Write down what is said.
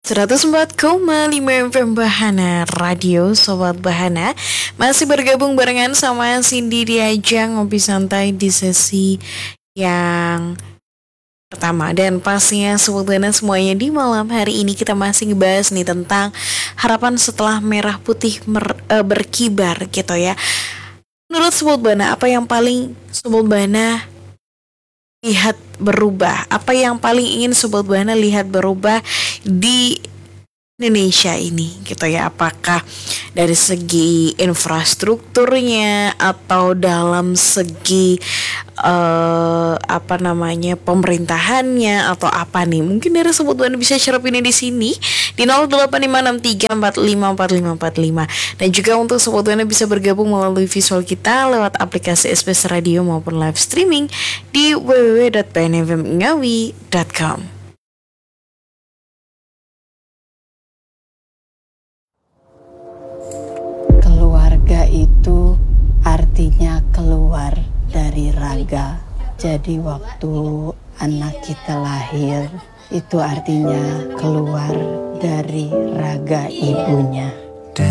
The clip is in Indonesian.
104,5 FM Bahana Radio. Sobat Bahana masih bergabung barengan sama Cindy di ajang ngopi santai di sesi yang pertama. Dan pastinya Sobat Bahana semuanya, di malam hari ini kita masih ngebahas nih tentang harapan setelah merah putih berkibar gitu ya. Menurut Sobat Bahana, apa yang paling Sobat Bahana lihat berubah? Apa yang paling ingin Sobat Bahana lihat berubah di Indonesia ini gitu ya? Apakah dari segi infrastrukturnya atau dalam segi pemerintahannya atau apa nih? Mungkin dari Sobat Bahana bisa share opini di sini di 085643454545. Dan juga untuk Sobat Bahana bisa bergabung melalui visual kita lewat aplikasi SBS Radio maupun live streaming di www.pnfmingawi.com. Keluarga itu artinya keluar dari raga. Jadi waktu anak kita lahir, itu artinya keluar dari raga ibunya.